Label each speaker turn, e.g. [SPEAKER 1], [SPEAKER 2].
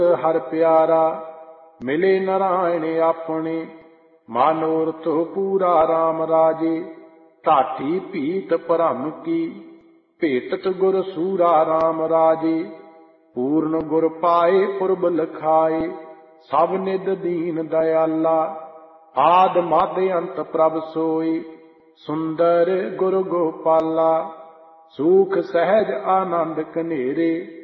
[SPEAKER 1] हर प्यारा। मिले नारायण अपने मानोरथ पूरा राम राजे। ढाठी पीत भरम की भेटत गुर सूरा राम राजे। पूर्ण गुर पाए पुरब लखाए सब निध दीन दयाला। आद मध्य अंत प्रभ सोई सुंदर गुर गोपाला। सूख सहज आनंद कनेरे